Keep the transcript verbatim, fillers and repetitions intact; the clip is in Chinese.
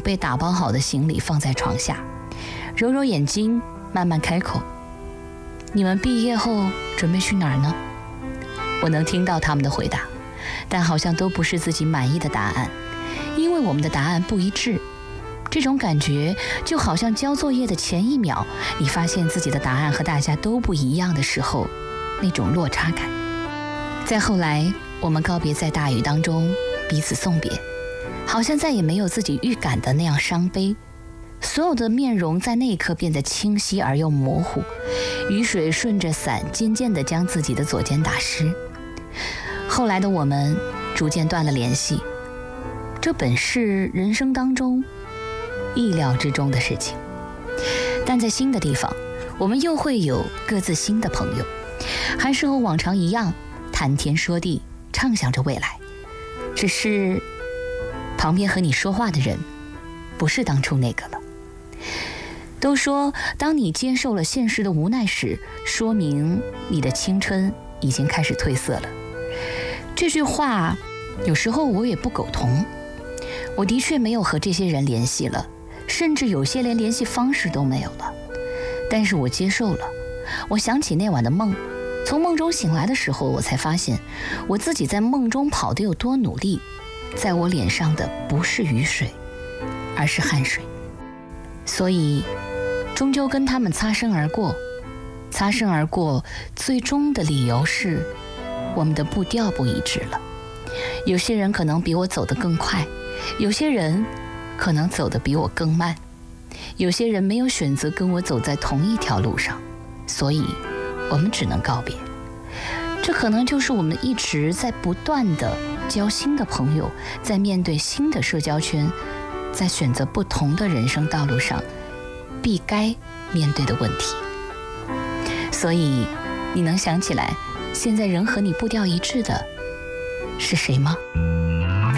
备打包好的行李放在床下，揉揉眼睛，慢慢开口：你们毕业后准备去哪儿呢？我能听到他们的回答，但好像都不是自己满意的答案，因为我们的答案不一致。这种感觉就好像交作业的前一秒，你发现自己的答案和大家都不一样的时候，那种落差感。再后来，我们告别在大雨当中，彼此送别，好像再也没有自己预感的那样伤悲。所有的面容在那一刻变得清晰而又模糊，雨水顺着伞渐渐地将自己的左肩打湿。后来的我们逐渐断了联系，这本是人生当中意料之中的事情。但在新的地方，我们又会有各自新的朋友，还是和往常一样谈天说地，畅想着未来。只是旁边和你说话的人不是当初那个了。都说当你接受了现实的无奈时，说明你的青春已经开始褪色了。这句话有时候我也不苟同，我的确没有和这些人联系了，甚至有些连联系方式都没有了。但是我接受了。我想起那晚的梦，从梦中醒来的时候，我才发现我自己在梦中跑得有多努力，在我脸上的不是雨水，而是汗水。所以终究跟他们擦身而过，擦身而过最终的理由是我们的步调不一致了。有些人可能比我走得更快，有些人可能走得比我更慢，有些人没有选择跟我走在同一条路上，所以我们只能告别。这可能就是我们一直在不断的交新的朋友，在面对新的社交圈，在选择不同的人生道路上必该面对的问题。所以你能想起来现在仍和你步调一致的是谁吗？